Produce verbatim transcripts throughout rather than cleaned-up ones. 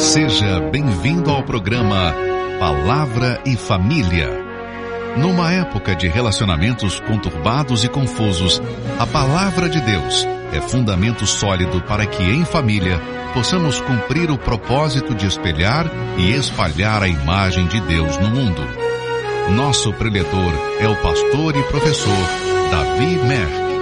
Seja bem-vindo ao programa Palavra e Família. Numa época de relacionamentos conturbados e confusos, a Palavra de Deus é fundamento sólido para que, em família, possamos cumprir o propósito de espelhar e espalhar a imagem de Deus no mundo. Nosso preletor é o pastor e professor Davi Merck.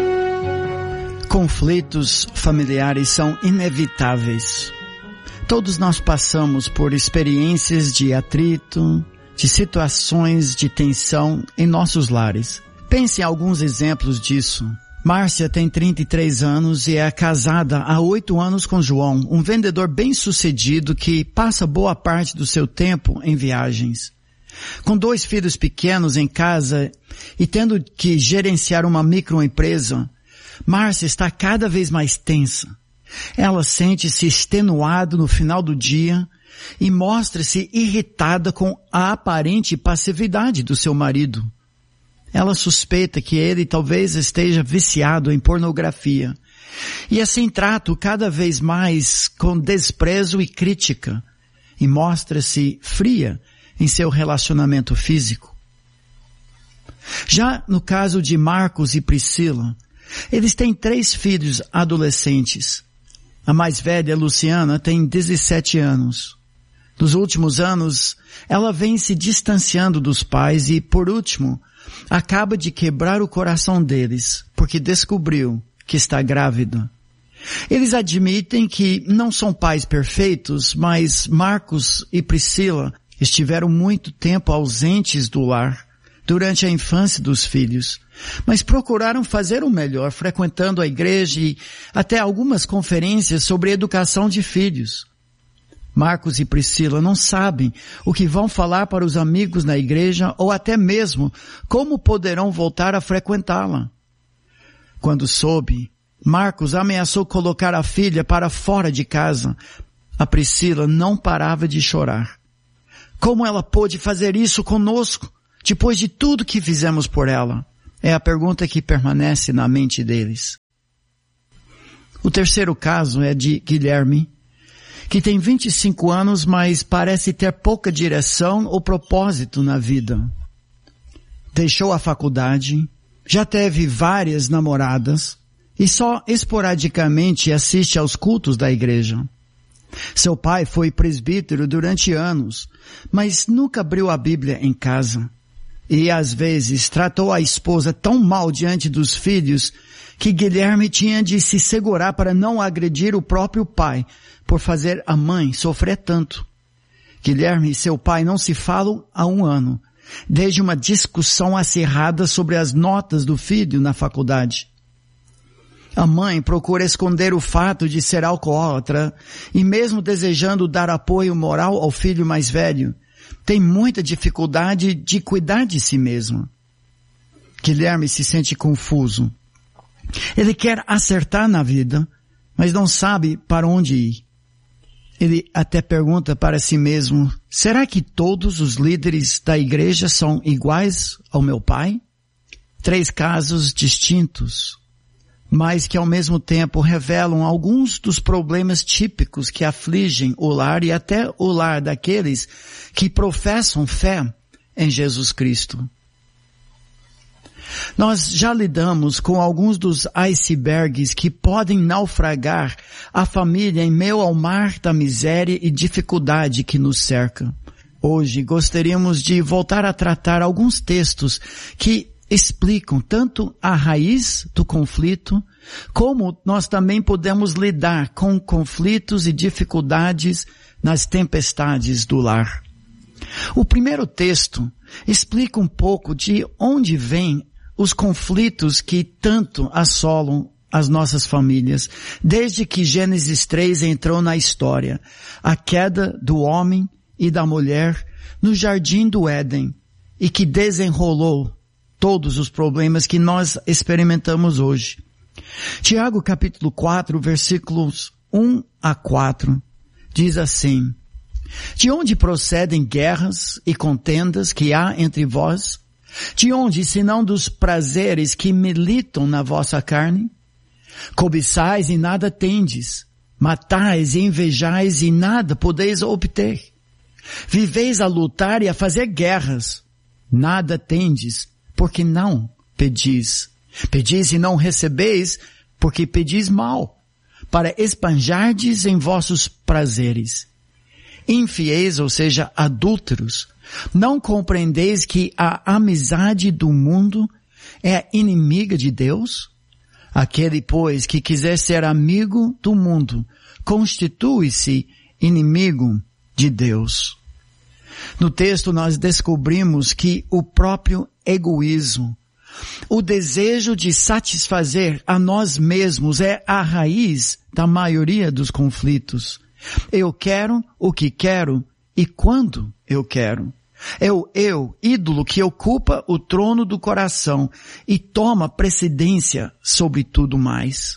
Conflitos familiares são inevitáveis. Todos nós passamos por experiências de atrito, de situações de tensão em nossos lares. Pense em alguns exemplos disso. Márcia tem trinta e três anos e é casada há oito anos com João, um vendedor bem-sucedido que passa boa parte do seu tempo em viagens. Com dois filhos pequenos em casa e tendo que gerenciar uma microempresa, Márcia está cada vez mais tensa. Ela sente-se extenuada no final do dia e mostra-se irritada com a aparente passividade do seu marido. Ela suspeita que ele talvez esteja viciado em pornografia e assim trata-o cada vez mais com desprezo e crítica e mostra-se fria em seu relacionamento físico. Já no caso de Marcos e Priscila, eles têm três filhos adolescentes. A mais velha, Luciana, tem dezessete anos. Nos últimos anos, ela vem se distanciando dos pais e, por último, acaba de quebrar o coração deles, porque descobriu que está grávida. Eles admitem que não são pais perfeitos, mas Marcos e Priscila estiveram muito tempo ausentes do lar durante a infância dos filhos, mas procuraram fazer o melhor, frequentando a igreja e até algumas conferências sobre educação de filhos. Marcos e Priscila não sabem o que vão falar para os amigos na igreja ou até mesmo como poderão voltar a frequentá-la. Quando soube, Marcos ameaçou colocar a filha para fora de casa. A Priscila não parava de chorar. Como ela pôde fazer isso conosco, depois de tudo que fizemos por ela? É a pergunta que permanece na mente deles. O terceiro caso é de Guilherme, que tem vinte e cinco anos, mas parece ter pouca direção ou propósito na vida. Deixou a faculdade, já teve várias namoradas e só esporadicamente assiste aos cultos da igreja. Seu pai foi presbítero durante anos, mas nunca abriu a Bíblia em casa. E às vezes tratou a esposa tão mal diante dos filhos que Guilherme tinha de se segurar para não agredir o próprio pai por fazer a mãe sofrer tanto. Guilherme e seu pai não se falam há um ano, desde uma discussão acirrada sobre as notas do filho na faculdade. A mãe procura esconder o fato de ser alcoólatra e mesmo desejando dar apoio moral ao filho mais velho, tem muita dificuldade de cuidar de si mesma. Guilherme se sente confuso. Ele quer acertar na vida, mas não sabe para onde ir. Ele até pergunta para si mesmo, será que todos os líderes da igreja são iguais ao meu pai? Três casos distintos, mas que ao mesmo tempo revelam alguns dos problemas típicos que afligem o lar e até o lar daqueles que professam fé em Jesus Cristo. Nós já lidamos com alguns dos icebergs que podem naufragar a família em meio ao mar da miséria e dificuldade que nos cerca. Hoje gostaríamos de voltar a tratar alguns textos que explicam tanto a raiz do conflito, como nós também podemos lidar com conflitos e dificuldades nas tempestades do lar. O primeiro texto explica um pouco de onde vêm os conflitos que tanto assolam as nossas famílias, desde que Gênesis três entrou na história, a queda do homem e da mulher no jardim do Éden, e que desenrolou todos os problemas que nós experimentamos hoje. Tiago capítulo quatro, versículos um a quatro, diz assim: de onde procedem guerras e contendas que há entre vós? De onde, senão dos prazeres que militam na vossa carne? Cobiçais e nada tendes, Matais e invejais e nada podeis obter. Viveis a lutar e a fazer guerras. Nada tendes, porque não pedis. Pedis e não recebeis, porque pedis mal, para espanjardes em vossos prazeres. Infiéis, ou seja, adúlteros, não compreendeis que a amizade do mundo é inimiga de Deus? Aquele, pois, que quiser ser amigo do mundo, constitui-se inimigo de Deus. No texto nós descobrimos que o próprio egoísmo, o desejo de satisfazer a nós mesmos é a raiz da maioria dos conflitos. Eu quero o que quero e quando eu quero. É o eu, ídolo, que ocupa o trono do coração e toma precedência sobre tudo mais.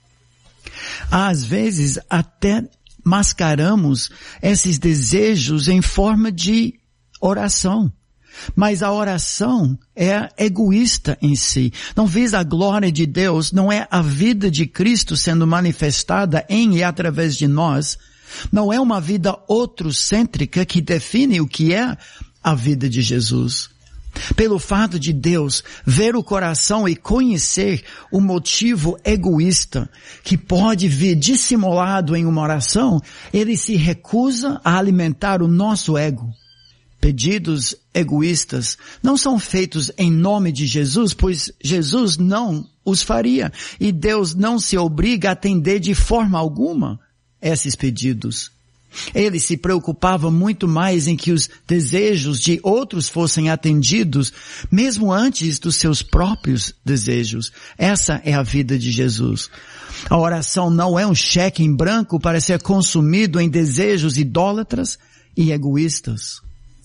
Às vezes até mascaramos esses desejos em forma de oração. Mas a oração é egoísta em si. Não visa a glória de Deus, não é a vida de Cristo sendo manifestada em e através de nós. Não é uma vida outrocêntrica que define o que é a vida de Jesus. Pelo fato de Deus ver o coração e conhecer o motivo egoísta que pode vir dissimulado em uma oração, Ele se recusa a alimentar o nosso ego. Pedidos egoístas não são feitos em nome de Jesus, pois Jesus não os faria e Deus não se obriga a atender de forma alguma esses pedidos. Ele se preocupava muito mais em que os desejos de outros fossem atendidos, mesmo antes dos seus próprios desejos. Essa é a vida de Jesus. A oração não é um cheque em branco para ser consumido em desejos idólatras e egoístas.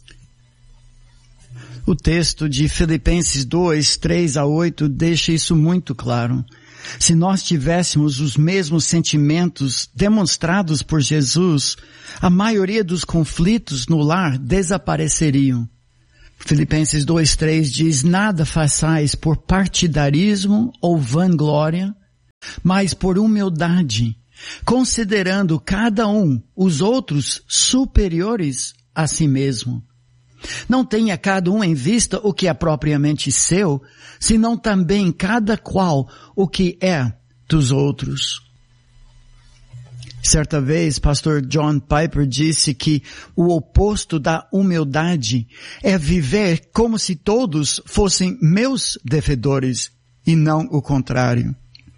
O texto de Filipenses dois, três a oito deixa isso muito claro. Se nós tivéssemos os mesmos sentimentos demonstrados por Jesus, a maioria dos conflitos no lar desapareceriam. Filipenses dois, três diz, nada façais por partidarismo ou vanglória, mas por humildade, considerando cada um os outros superiores a si mesmo. Não tenha cada um em vista o que é propriamente seu, senão também cada qual o que é dos outros. Certa vez, pastor John Piper disse que o oposto da humildade é viver como se todos fossem meus devedores e não o contrário.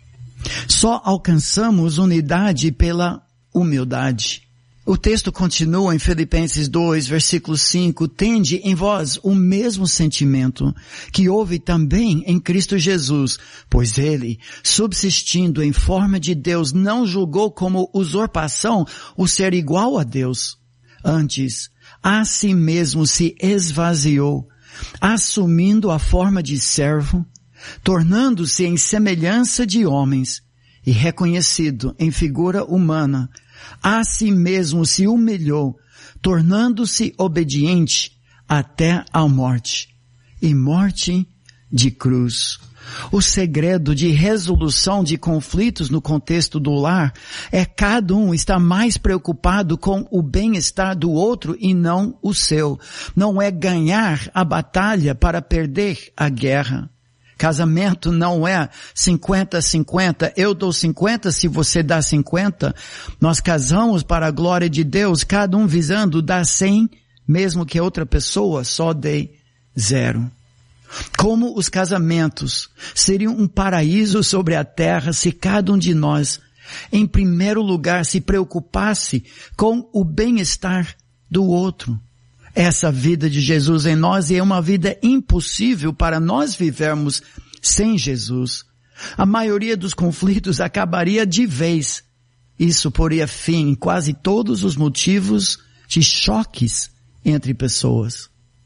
Só alcançamos unidade pela humildade. O texto continua em Filipenses dois, versículo cinco, tende em vós o mesmo sentimento que houve também em Cristo Jesus, pois ele, subsistindo em forma de Deus, não julgou como usurpação o ser igual a Deus. Antes, a si mesmo se esvaziou, assumindo a forma de servo, tornando-se em semelhança de homens e reconhecido em figura humana, a si mesmo se humilhou, tornando-se obediente até a morte, e morte de cruz. O segredo de resolução de conflitos no contexto do lar é cada um estar mais preocupado com o bem-estar do outro e não o seu. Não é ganhar a batalha para perder a guerra. Casamento não é cinquenta a cinquenta, eu dou cinquenta se você dá cinquenta. Nós casamos para a glória de Deus, cada um visando dar cem, mesmo que outra pessoa só dê zero. Como os casamentos seriam um paraíso sobre a terra se cada um de nós, em primeiro lugar, se preocupasse com o bem-estar do outro. Essa vida de Jesus em nós é uma vida impossível para nós vivermos sem Jesus. A maioria dos conflitos acabaria de vez. Isso poria fim em quase todos os motivos de choques entre pessoas.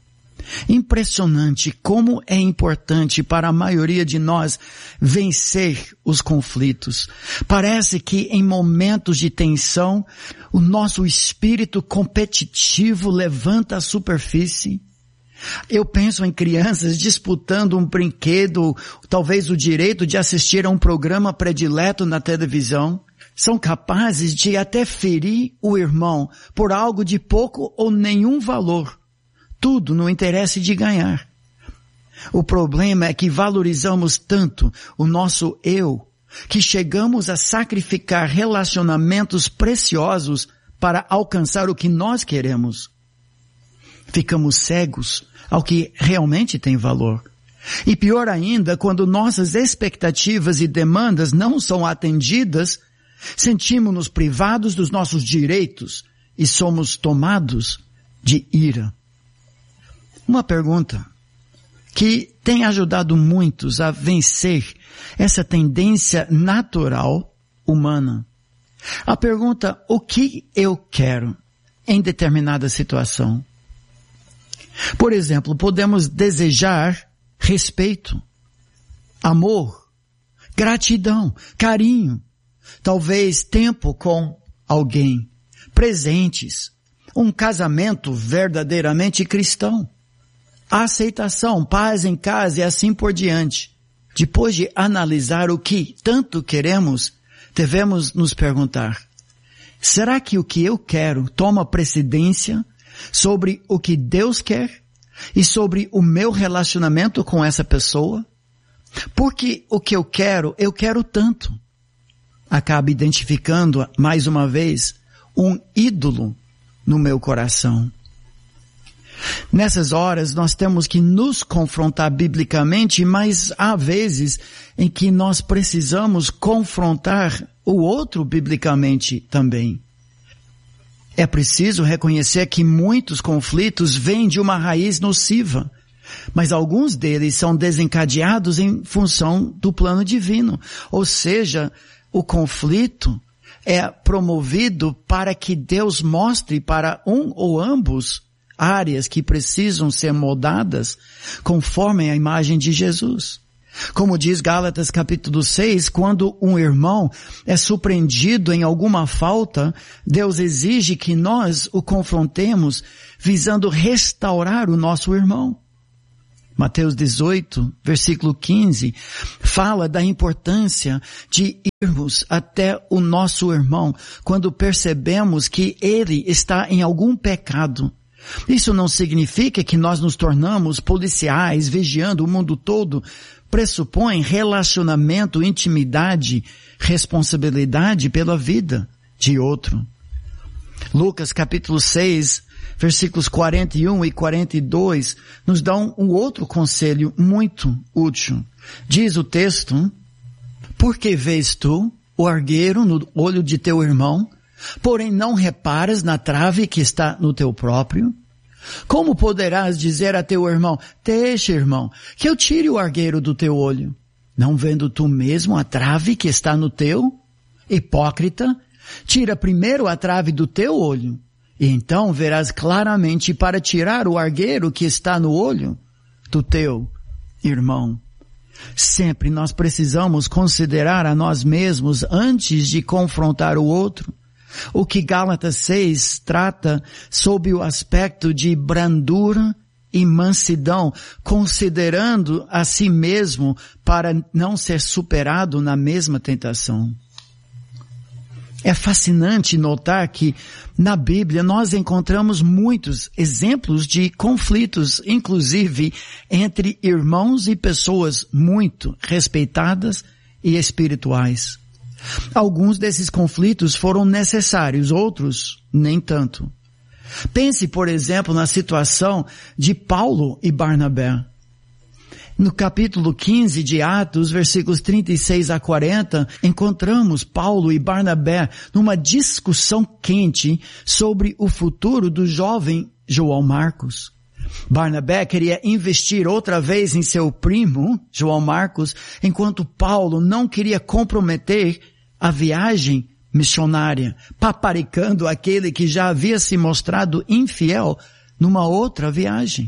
Impressionante como é importante para a maioria de nós vencer os conflitos. Parece que em momentos de tensão, o nosso espírito competitivo levanta a superfície. Eu penso em crianças disputando um brinquedo, talvez o direito de assistir a um programa predileto na televisão. são capazes de até ferir o irmão por algo de pouco ou nenhum valor. Tudo no interesse de ganhar. O problema é que valorizamos tanto o nosso eu, que chegamos a sacrificar relacionamentos preciosos para alcançar o que nós queremos. Ficamos cegos ao que realmente tem valor. E pior ainda, quando nossas expectativas e demandas não são atendidas, sentimos-nos privados dos nossos direitos e somos tomados de ira. Uma pergunta que tem ajudado muitos a vencer essa tendência natural humana. A pergunta, o que eu quero em determinada situação? Por exemplo, podemos desejar respeito, amor, gratidão, carinho, talvez tempo com alguém, presentes, um casamento verdadeiramente cristão, aceitação, paz em casa e assim por diante. Depois de analisar o que tanto queremos, devemos nos perguntar, será que o que eu quero toma precedência sobre o que Deus quer e sobre o meu relacionamento com essa pessoa? Porque o que eu quero, eu quero tanto. Acaba identificando, mais uma vez, um ídolo no meu coração. Nessas horas nós temos que nos confrontar biblicamente, mas há vezes em que nós precisamos confrontar o outro biblicamente também. É preciso reconhecer que muitos conflitos vêm de uma raiz nociva, mas alguns deles são desencadeados em função do plano divino. Ou seja, o conflito é promovido para que Deus mostre para um ou ambos áreas que precisam ser moldadas conforme a imagem de Jesus. Como diz Gálatas capítulo seis, quando um irmão é surpreendido em alguma falta, Deus exige que nós o confrontemos visando restaurar o nosso irmão. Mateus dezoito, versículo quinze, fala da importância de irmos até o nosso irmão quando percebemos que ele está em algum pecado. Isso não significa que nós nos tornamos policiais vigiando o mundo todo. Pressupõe relacionamento, intimidade, responsabilidade pela vida de outro. Lucas capítulo seis, versículos quarenta e um e quarenta e dois, nos dão um outro conselho muito útil. Diz o texto, por que vês tu o argueiro no olho de teu irmão, porém não reparas na trave que está no teu próprio? Como poderás dizer a teu irmão, deixa, irmão, que eu tire o argueiro do teu olho, não vendo tu mesmo a trave que está no teu? Hipócrita, tira primeiro a trave do teu olho, e então verás claramente para tirar o argueiro que está no olho do teu irmão. Sempre nós precisamos considerar a nós mesmos antes de confrontar o outro. O que Gálatas seis trata sob o aspecto de brandura e mansidão, considerando a si mesmo para não ser superado na mesma tentação. É fascinante notar que na Bíblia nós encontramos muitos exemplos de conflitos, inclusive entre irmãos e pessoas muito respeitadas e espirituais. Alguns desses conflitos foram necessários, outros nem tanto. Pense, por exemplo, na situação de Paulo e Barnabé. No capítulo quinze de Atos, versículos trinta e seis a quarenta, encontramos Paulo e Barnabé numa discussão quente sobre o futuro do jovem João Marcos. Barnabé queria investir outra vez em seu primo, João Marcos, enquanto Paulo não queria comprometer a viagem missionária, paparicando aquele que já havia se mostrado infiel numa outra viagem.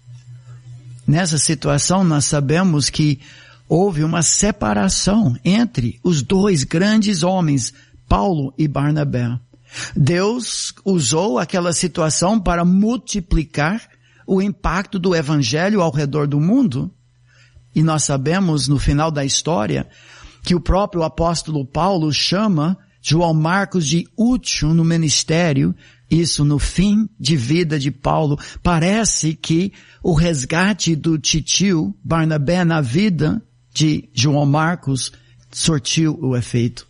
Nessa situação, nós sabemos que houve uma separação entre os dois grandes homens, Paulo e Barnabé. Deus usou aquela situação para multiplicar o impacto do evangelho ao redor do mundo. E nós sabemos, no final da história, que o próprio apóstolo Paulo chama João Marcos de útil no ministério, isso no fim de vida de Paulo. Parece que o resgate do titio Barnabé na vida de João Marcos sortiu o efeito.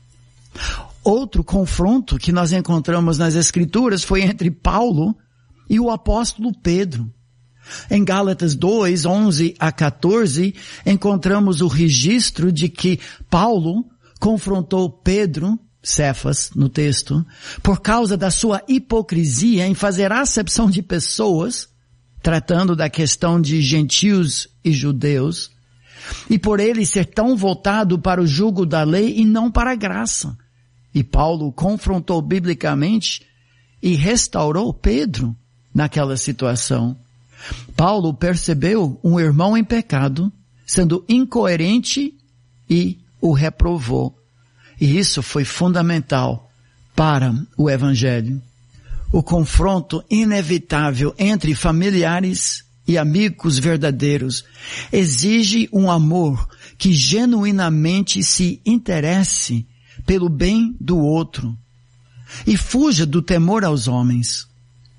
Outro confronto que nós encontramos nas Escrituras foi entre Paulo e o apóstolo Pedro. Em Gálatas dois, onze a quatorze, encontramos o registro de que Paulo confrontou Pedro, Cefas, no texto, por causa da sua hipocrisia em fazer acepção de pessoas, tratando da questão de gentios e judeus, e por ele ser tão voltado para o jugo da lei e não para a graça. E Paulo confrontou biblicamente e restaurou Pedro naquela situação. Paulo percebeu um irmão em pecado, sendo incoerente, e o reprovou. E isso foi fundamental para o Evangelho. O confronto inevitável entre familiares e amigos verdadeiros exige um amor que genuinamente se interesse pelo bem do outro e fuja do temor aos homens.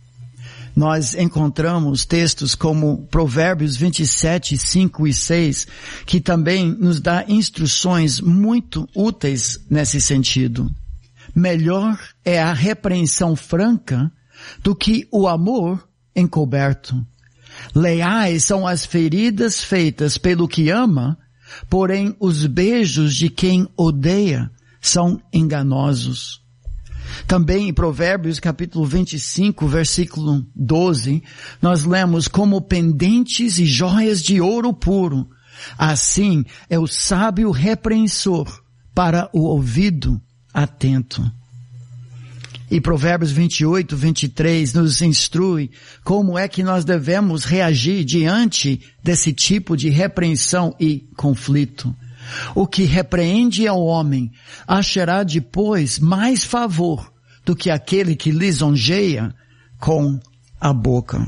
Nós encontramos textos como Provérbios vinte e sete, cinco e seis, que também nos dá instruções muito úteis nesse sentido. Melhor é a repreensão franca do que o amor encoberto. Leais são as feridas feitas pelo que ama, porém os beijos de quem odeia são enganosos. Também em Provérbios capítulo vinte e cinco, versículo doze, nós lemos: como pendentes e joias de ouro puro, assim é o sábio repreensor para o ouvido atento. E Provérbios vinte e oito, vinte e três nos instrui como é que nós devemos reagir diante desse tipo de repreensão e conflito. O que repreende ao homem achará depois mais favor do que aquele que lisonjeia com a boca.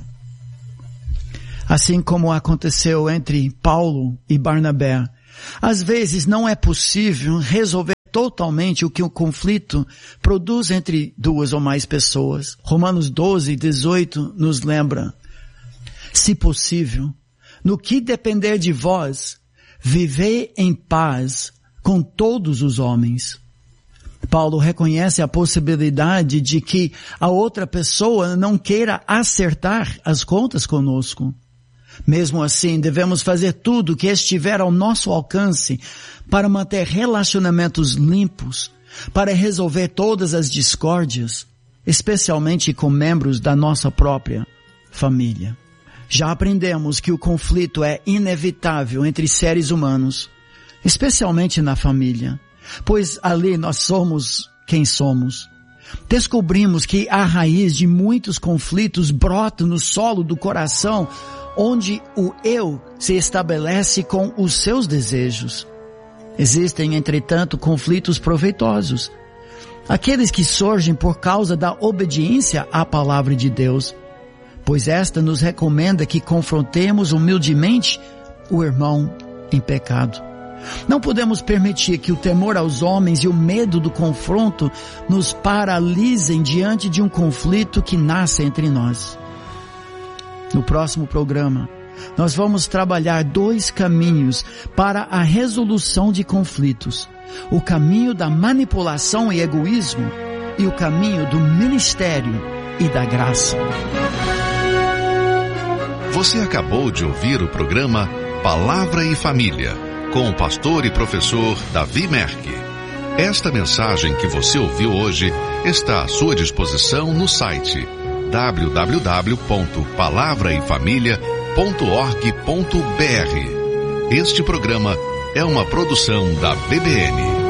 Assim como aconteceu entre Paulo e Barnabé, às vezes não é possível resolver totalmente o que o conflito produz entre duas ou mais pessoas. Romanos doze, dezoito nos lembra: se possível, no que depender de vós, vivei em paz com todos os homens. Paulo reconhece a possibilidade de que a outra pessoa não queira acertar as contas conosco. Mesmo assim, devemos fazer tudo que estiver ao nosso alcance para manter relacionamentos limpos, para resolver todas as discórdias, especialmente com membros da nossa própria família. Já aprendemos que o conflito é inevitável entre seres humanos, especialmente na família, pois ali nós somos quem somos. Descobrimos que a raiz de muitos conflitos brota no solo do coração, onde o eu se estabelece com os seus desejos. Existem, entretanto, conflitos proveitosos, aqueles que surgem por causa da obediência à palavra de Deus, pois esta nos recomenda que confrontemos humildemente o irmão em pecado. Não podemos permitir que o temor aos homens e o medo do confronto nos paralisem diante de um conflito que nasce entre nós. No próximo programa, nós vamos trabalhar dois caminhos para a resolução de conflitos: o caminho da manipulação e egoísmo e o caminho do ministério e da graça. Você acabou de ouvir o programa Palavra e Família, com o pastor e professor Davi Merck. Esta mensagem que você ouviu hoje está à sua disposição no site w w w ponto palavra e família ponto org ponto b r. Este programa é uma produção da B B N.